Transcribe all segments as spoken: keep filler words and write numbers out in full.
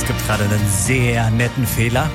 Es gibt gerade einen sehr netten Fehler.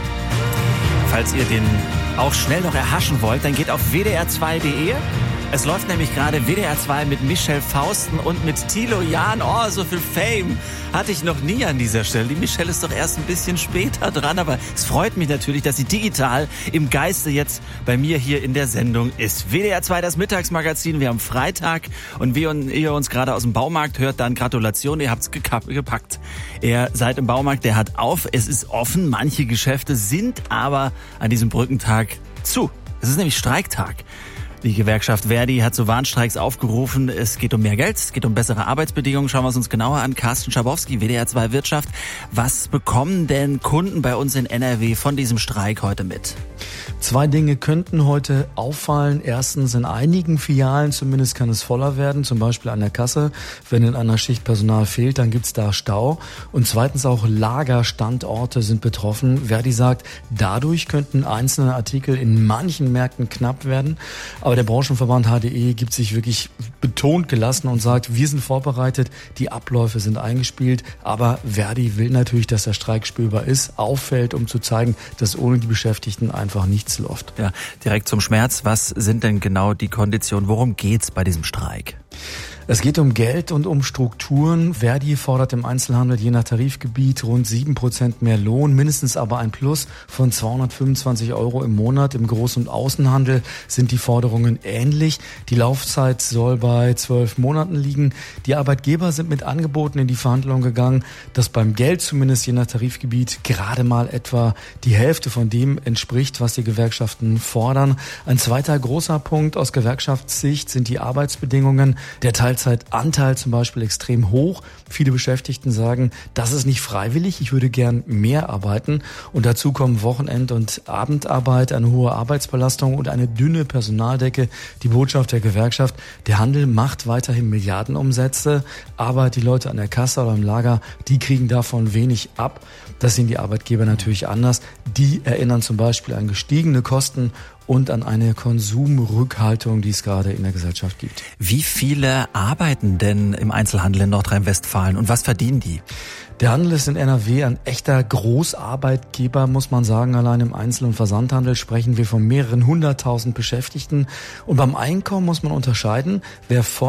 Falls ihr den auch schnell noch erhaschen wollt, dann geht auf w d r zwei punkt d e. Es läuft nämlich gerade W D R zwei mit Michelle Fausten und mit Thilo Jahn. Oh, so viel Fame hatte ich noch nie an dieser Stelle. Die Michelle ist doch erst ein bisschen später dran, aber es freut mich natürlich, dass sie digital im Geiste jetzt bei mir hier in der Sendung ist. W D R zwei, das Mittagsmagazin. Wir haben Freitag und wie ihr uns gerade aus dem Baumarkt hört, dann Gratulation, ihr habt's gepackt. Ihr seid im Baumarkt, der hat auf, es ist offen. Manche Geschäfte sind aber an diesem Brückentag zu. Es ist nämlich Streiktag. Die Gewerkschaft Verdi hat zu Warnstreiks aufgerufen. Es geht um mehr Geld, es geht um bessere Arbeitsbedingungen. Schauen wir es uns genauer an. Carsten Schabowski, W D R zwei Wirtschaft. Was bekommen denn Kunden bei uns in N R W von diesem Streik heute mit? Zwei Dinge könnten heute auffallen. Erstens, in einigen Filialen zumindest kann es voller werden, zum Beispiel an der Kasse. Wenn in einer Schicht Personal fehlt, dann gibt's da Stau. Und zweitens auch Lagerstandorte sind betroffen. Verdi sagt, dadurch könnten einzelne Artikel in manchen Märkten knapp werden. Aber der Branchenverband H D E gibt sich wirklich betont gelassen und sagt, wir sind vorbereitet, die Abläufe sind eingespielt. Aber Verdi will natürlich, dass der Streik spürbar ist, auffällt, um zu zeigen, dass ohne die Beschäftigten einfach nichts läuft. Ja, direkt zum Schmerz. Was sind denn genau die Konditionen? Worum geht's bei diesem Streik? Es geht um Geld und um Strukturen. Verdi fordert im Einzelhandel je nach Tarifgebiet rund sieben Prozent mehr Lohn, mindestens aber ein Plus von zweihundertfünfundzwanzig Euro im Monat. Im Groß- und Außenhandel sind die Forderungen ähnlich. Die Laufzeit soll bei zwölf Monaten liegen. Die Arbeitgeber sind mit Angeboten in die Verhandlungen gegangen, das beim Geld zumindest je nach Tarifgebiet gerade mal etwa die Hälfte von dem entspricht, was die Gewerkschaften fordern. Ein zweiter großer Punkt aus Gewerkschaftssicht sind die Arbeitsbedingungen. Der Teilzeitanteil zum Beispiel extrem hoch. Viele Beschäftigten sagen, das ist nicht freiwillig, ich würde gern mehr arbeiten. Und dazu kommen Wochenend- und Abendarbeit, eine hohe Arbeitsbelastung und eine dünne Personaldecke. Die Botschaft der Gewerkschaft, der Handel macht weiterhin Milliardenumsätze, aber die Leute an der Kasse oder im Lager, die kriegen davon wenig ab. Das sehen die Arbeitgeber natürlich anders. Die erinnern zum Beispiel an gestiegene Kosten und an eine Konsumrückhaltung, die es gerade in der Gesellschaft gibt. Wie viele arbeiten denn im Einzelhandel in Nordrhein-Westfalen und was verdienen die? Der Handel ist in N R W ein echter Großarbeitgeber, muss man sagen. Allein im Einzel- und Versandhandel sprechen wir von mehreren hunderttausend Beschäftigten. Und beim Einkommen muss man unterscheiden, wer voll